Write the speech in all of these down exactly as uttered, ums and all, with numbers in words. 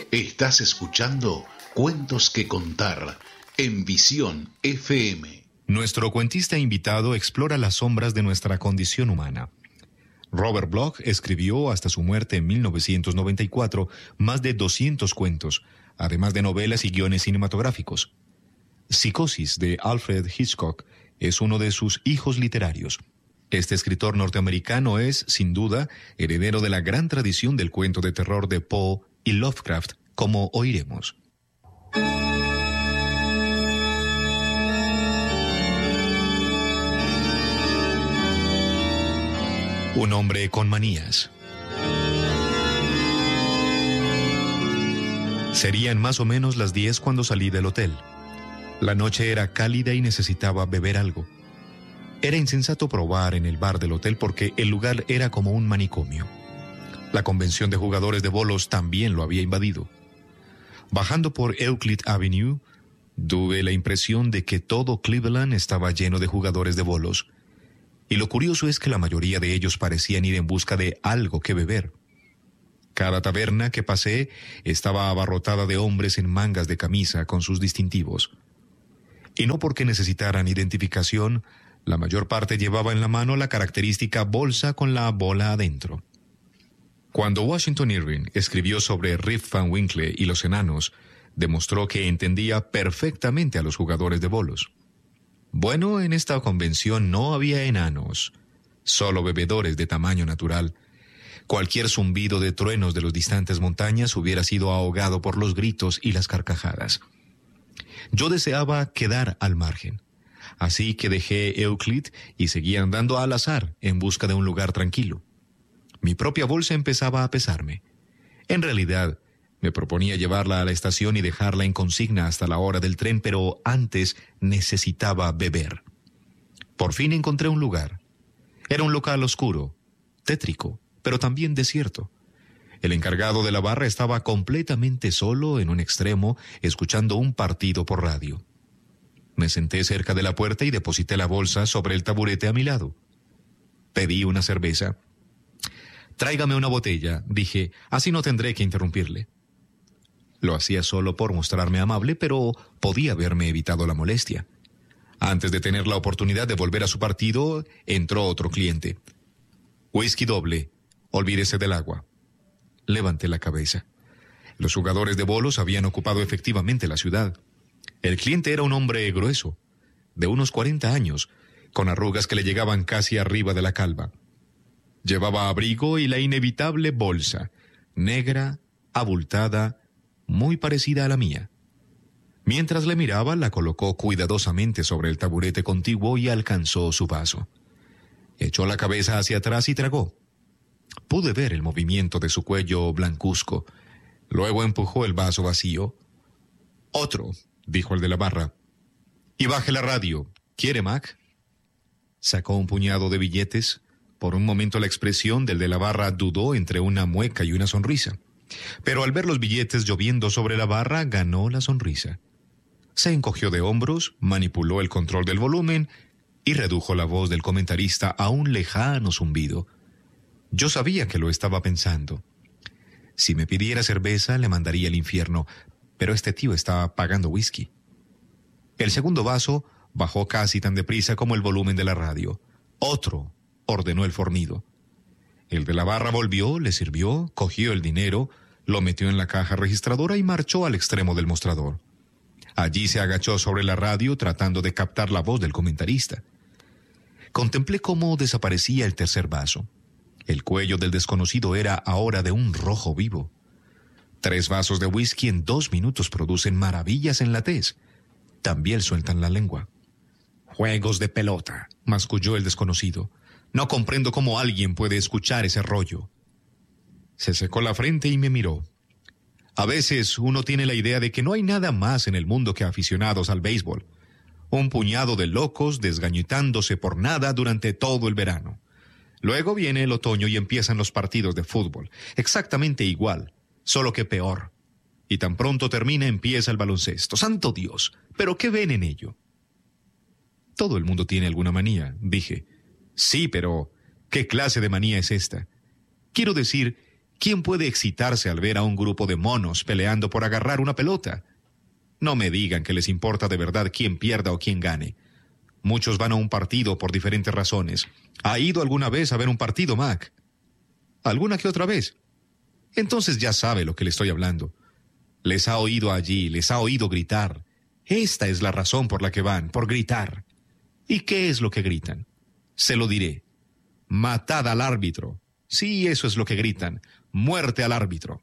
Estás escuchando Cuentos que Contar en Visión F M. Nuestro cuentista invitado explora las sombras de nuestra condición humana. Robert Bloch escribió hasta su muerte en mil novecientos noventa y cuatro más de doscientos cuentos, además de novelas y guiones cinematográficos. Psicosis de Alfred Hitchcock es uno de sus hijos literarios. Este escritor norteamericano es, sin duda, heredero de la gran tradición del cuento de terror de Poe y Lovecraft, como oiremos. Un hombre con manías. Serían más o menos las diez cuando salí del hotel. La noche era cálida y necesitaba beber algo. Era insensato probar en el bar del hotel porque el lugar era como un manicomio. La convención de jugadores de bolos también lo había invadido. Bajando por Euclid Avenue, tuve la impresión de que todo Cleveland estaba lleno de jugadores de bolos. Y lo curioso es que la mayoría de ellos parecían ir en busca de algo que beber. Cada taberna que pasé estaba abarrotada de hombres en mangas de camisa con sus distintivos. Y no porque necesitaran identificación, la mayor parte llevaba en la mano la característica bolsa con la bola adentro. Cuando Washington Irving escribió sobre Rip Van Winkle y los enanos, demostró que entendía perfectamente a los jugadores de bolos. Bueno, en esta convención no había enanos, solo bebedores de tamaño natural. Cualquier zumbido de truenos de las distantes montañas hubiera sido ahogado por los gritos y las carcajadas. Yo deseaba quedar al margen, así que dejé Euclid y seguí andando al azar en busca de un lugar tranquilo. Mi propia bolsa empezaba a pesarme. En realidad, me proponía llevarla a la estación y dejarla en consigna hasta la hora del tren, pero antes necesitaba beber. Por fin encontré un lugar. Era un local oscuro, tétrico, pero también desierto. El encargado de la barra estaba completamente solo en un extremo, escuchando un partido por radio. Me senté cerca de la puerta y deposité la bolsa sobre el taburete a mi lado. Pedí una cerveza. «Tráigame una botella», dije, así no tendré que interrumpirle. Lo hacía solo por mostrarme amable, pero podía haberme evitado la molestia. Antes de tener la oportunidad de volver a su partido, entró otro cliente. «Whisky doble, olvídese del agua». Levanté la cabeza. Los jugadores de bolos habían ocupado efectivamente la ciudad. El cliente era un hombre grueso, de unos cuarenta años, con arrugas que le llegaban casi arriba de la calva. Llevaba abrigo y la inevitable bolsa, negra, abultada, muy parecida a la mía. Mientras le miraba, la colocó cuidadosamente sobre el taburete contiguo y alcanzó su vaso. Echó la cabeza hacia atrás y tragó. Pude ver el movimiento de su cuello blancuzco. Luego empujó el vaso vacío. «Otro», dijo el de la barra. «Y baje la radio. ¿Quiere, Mac?» Sacó un puñado de billetes. Por un momento la expresión del de la barra dudó entre una mueca y una sonrisa. Pero al ver los billetes lloviendo sobre la barra, ganó la sonrisa. Se encogió de hombros, manipuló el control del volumen y redujo la voz del comentarista a un lejano zumbido. Yo sabía que lo estaba pensando. Si me pidiera cerveza, le mandaría al infierno, pero este tío estaba pagando whisky. El segundo vaso bajó casi tan deprisa como el volumen de la radio. «Otro», ordenó el fornido. El de la barra volvió, le sirvió, cogió el dinero, lo metió en la caja registradora y marchó al extremo del mostrador. Allí se agachó sobre la radio tratando de captar la voz del comentarista. Contemplé cómo desaparecía el tercer vaso. El cuello del desconocido era ahora de un rojo vivo. Tres vasos de whisky en dos minutos producen maravillas en la tez. También sueltan la lengua. «Juegos de pelota», masculló el desconocido. «No comprendo cómo alguien puede escuchar ese rollo». Se secó la frente y me miró. A veces uno tiene la idea de que no hay nada más en el mundo que aficionados al béisbol. Un puñado de locos desgañitándose por nada durante todo el verano. Luego viene el otoño y empiezan los partidos de fútbol. Exactamente igual, solo que peor. Y tan pronto termina empieza el baloncesto. ¡Santo Dios! ¿Pero qué ven en ello? Todo el mundo tiene alguna manía, dije. Sí, pero ¿qué clase de manía es esta? Quiero decir, ¿Quién puede excitarse al ver a un grupo de monos peleando por agarrar una pelota? No me digan que les importa de verdad quién pierda o quién gane. Muchos van a un partido por diferentes razones. ¿Ha ido alguna vez a ver un partido, Mac? ¿Alguna que otra vez? Entonces ya sabe lo que le estoy hablando. Les ha oído allí, les ha oído gritar. Esta es la razón por la que van, por gritar. ¿Y qué es lo que gritan? Se lo diré. Matad al árbitro. Sí, eso es lo que gritan. Muerte al árbitro.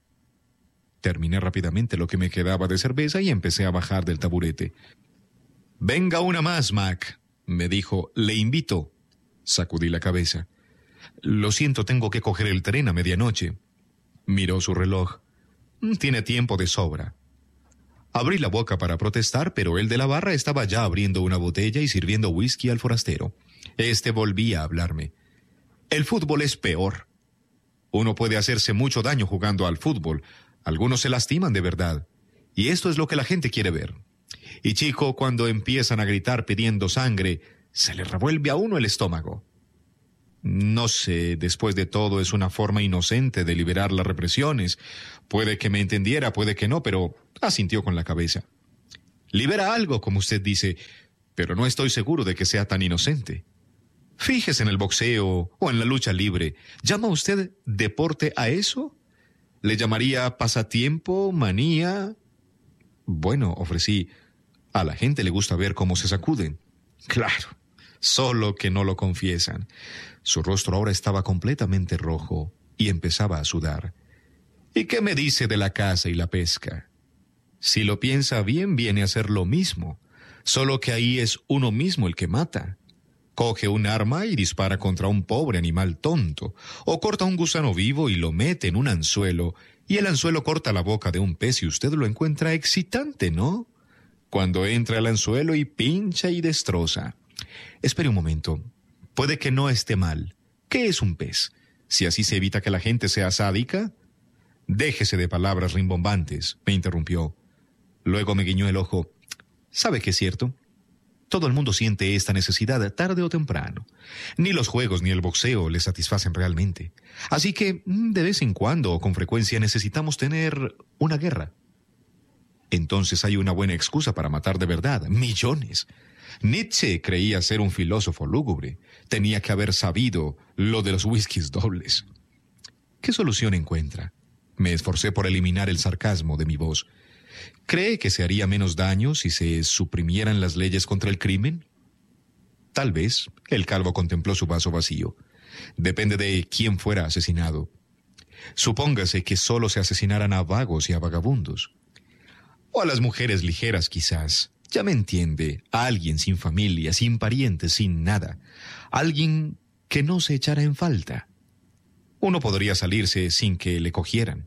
Terminé rápidamente lo que me quedaba de cerveza y empecé a bajar del taburete. «Venga una más, Mac», me dijo. «Le invito». Sacudí la cabeza. «Lo siento, tengo que coger el tren a medianoche». Miró su reloj. «Tiene tiempo de sobra». Abrí la boca para protestar, pero el de la barra estaba ya abriendo una botella y sirviendo whisky al forastero. Este volvía a hablarme. «El fútbol es peor. Uno puede hacerse mucho daño jugando al fútbol. Algunos se lastiman de verdad. Y esto es lo que la gente quiere ver. Y chico, cuando empiezan a gritar pidiendo sangre, se le revuelve a uno el estómago. No sé, después de todo es una forma inocente de liberar las represiones. Puede que me entendiera, puede que no, pero asintió con la cabeza. Libera algo, como usted dice, pero no estoy seguro de que sea tan inocente. Fíjese en el boxeo o en la lucha libre. ¿Llama usted deporte a eso? ¿Le llamaría pasatiempo, manía? Bueno, ofrecí. A la gente le gusta ver cómo se sacuden. Claro, solo que no lo confiesan. Su rostro ahora estaba completamente rojo y empezaba a sudar. ¿Y qué me dice de la caza y la pesca? Si lo piensa bien, viene a ser lo mismo, solo que ahí es uno mismo el que mata. Coge un arma y dispara contra un pobre animal tonto, o corta un gusano vivo y lo mete en un anzuelo, y el anzuelo corta la boca de un pez y usted lo encuentra excitante, ¿no? Cuando entra al anzuelo y pincha y destroza. Espere un momento. Puede que no esté mal. ¿Qué es un pez? Si así se evita que la gente sea sádica. Déjese de palabras rimbombantes, me interrumpió. Luego me guiñó el ojo. ¿Sabe qué es cierto? Todo el mundo siente esta necesidad tarde o temprano. Ni los juegos ni el boxeo le satisfacen realmente. Así que, de vez en cuando o con frecuencia necesitamos tener una guerra. Entonces hay una buena excusa para matar de verdad. Millones. Nietzsche creía ser un filósofo lúgubre. Tenía que haber sabido lo de los whiskies dobles. ¿Qué solución encuentra? Me esforcé por eliminar el sarcasmo de mi voz. ¿Cree que se haría menos daño si se suprimieran las leyes contra el crimen? Tal vez. El calvo contempló su vaso vacío. Depende de quién fuera asesinado. Supóngase que solo se asesinaran a vagos y a vagabundos. O a las mujeres ligeras, quizás. Ya me entiende. A alguien sin familia, sin parientes, sin nada. Alguien que no se echara en falta. Uno podría salirse sin que le cogieran.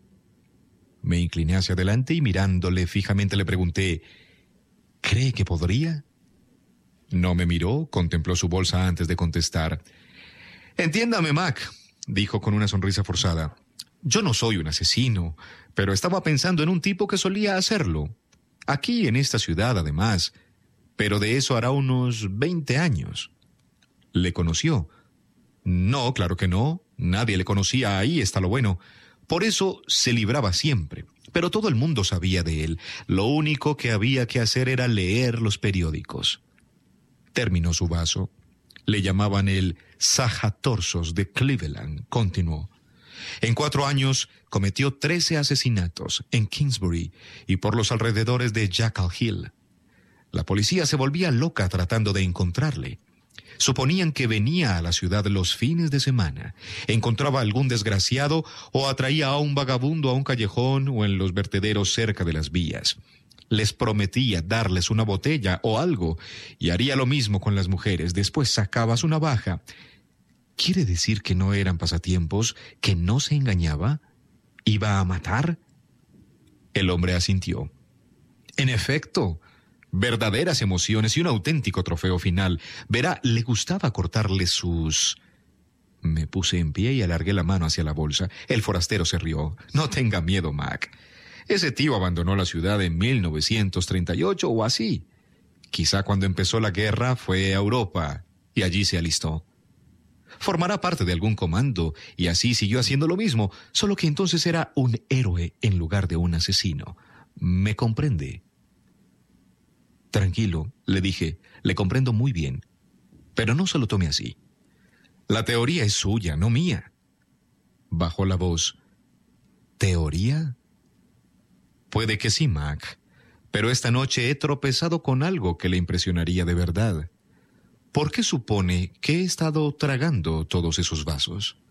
Me incliné hacia adelante y mirándole fijamente le pregunté, ¿cree que podría? No me miró, contempló su bolsa antes de contestar. Entiéndame, Mac, dijo con una sonrisa forzada. Yo no soy un asesino, pero estaba pensando en un tipo que solía hacerlo. Aquí en esta ciudad, además, pero de eso hará unos veinte años. ¿Le conoció? No, claro que no. Nadie le conocía, ahí está lo bueno. Por eso se libraba siempre, pero todo el mundo sabía de él. Lo único que había que hacer era leer los periódicos. Terminó su vaso. Le llamaban el Sajatorsos de Cleveland, continuó. En cuatro años cometió trece asesinatos en Kingsbury y por los alrededores de Jackal Hill. La policía se volvía loca tratando de encontrarle. Suponían que venía a la ciudad los fines de semana, encontraba a algún desgraciado o atraía a un vagabundo a un callejón o en los vertederos cerca de las vías. Les prometía darles una botella o algo y haría lo mismo con las mujeres. Después sacaba su navaja. ¿Quiere decir que no eran pasatiempos, que no se engañaba? ¿Iba a matar? El hombre asintió. En efecto, verdaderas emociones y un auténtico trofeo final. Verá, le gustaba cortarle sus... Me puse en pie y alargué la mano hacia la bolsa. El forastero se rió. No tenga miedo, Mac. Ese tío abandonó la ciudad en mil novecientos treinta y ocho o así. Quizá cuando empezó la guerra fue a Europa y allí se alistó. Formará parte de algún comando, y así siguió haciendo lo mismo, solo que entonces era un héroe en lugar de un asesino. ¿Me comprende? Tranquilo, le dije, le comprendo muy bien. Pero no se lo tome así. La teoría es suya, no mía. Bajó la voz. ¿Teoría? Puede que sí, Mac, pero esta noche he tropezado con algo que le impresionaría de verdad. ¿Por qué supone que he estado tragando todos esos vasos?